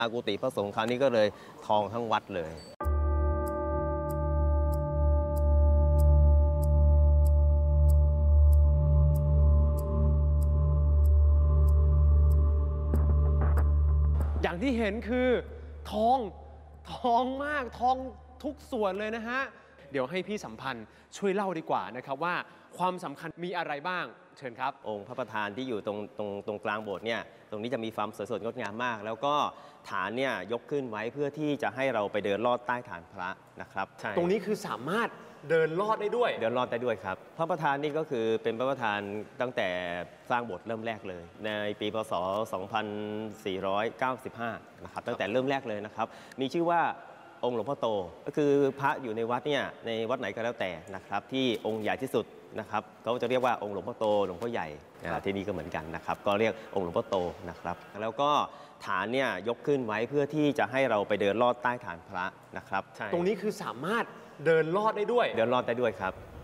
กุฏิพระสงฆ์คราวนี้ก็เลยทองทั้งวัดเลยอย่างที่เห็นคือทองมากทองทุกส่วนเลยนะฮะเดี๋ยวให้พี่สัมพันธ์ช่วยเล่าดีกว่านะครับว่าความสำคัญมีอะไรบ้างเชิญครับองค์พระประธานที่อยู่ตรงกลางโบสถ์เนี่ยตรงนี้จะมีความสวยสดงดงามมากแล้วก็ฐานเนี่ยยกขึ้นไว้เพื่อที่จะให้เราไปเดินลอดใต้ฐานพระนะครับตรงนี้คือสามารถเดินลอดได้ด้วยเดินลอดได้ด้วยครับพระประธานนี่ก็คือเป็นพระประธานตั้งแต่สร้างโบสถ์เริ่มแรกเลยในปีพศ 2495 นะครับตั้งแต่เริ่มแรกเลยนะครับมีชื่อว่าองค์หลวงพ่อโตก็คือพระอยู่ในวัดเนี่ยในวัดไหนก็แล้วแต่นะครับที่องค์ใหญ่ที่สุดนะครับเขาจะเรียกว่าองค์หลวงพ่อโตหลวงพ่อใหญ่ที่นี่ก็เหมือนกันนะครับก็เรียกองค์หลวงพ่อโตนะครับแล้วก็ฐานเนี่ยยกขึ้นไว้เพื่อที่จะให้เราไปเดินลอดใต้ฐานพระนะครับตรงนี้คือสามารถเดินลอดได้ด้วยเดินลอดได้ด้วยครับ